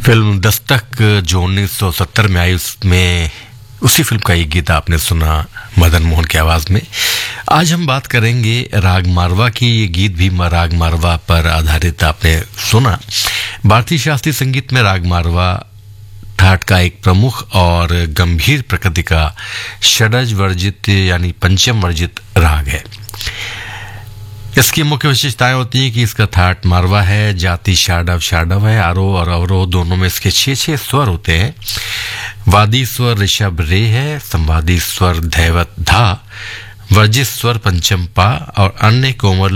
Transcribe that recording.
Film Dastak जो 1970 में आई उसमें उसी फिल्म का एक गीत आपने सुना मदन मोहन की आवाज में। आज हम बात करेंगे राग मारवा की। ये गीत भी राग मारवा पर आधारित आपने सुना। भारतीय शास्त्रीय संगीत में राग मारवा ठाट का एक प्रमुख और गंभीर प्रकृति का षडज वर्जित यानी पंचम वर्जित राग है। इसकी मुख्य विशेषताएं होती हैं कि इसका ठाट मारवा है, जाति शाडव है, आरोह और अवरोह दोनों में इसके 6 स्वर होते हैं। वादी स्वर ऋषभ रे है, संवादी स्वर धैवत धा, वर्जित स्वर पंचम पा और अन्य कोमल